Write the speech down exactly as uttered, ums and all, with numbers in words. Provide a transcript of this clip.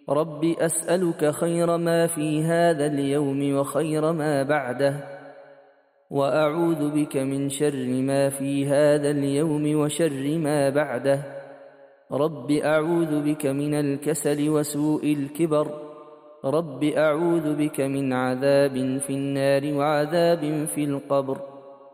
رب أسألك خير ما في هذا اليوم وخير ما بعده، وأعوذ بك من شر ما في هذا اليوم وشر ما بعده. رب أعوذ بك من الكسل وسوء الكبر. رب أعوذ بك من عذاب في النار وعذاب في القبر.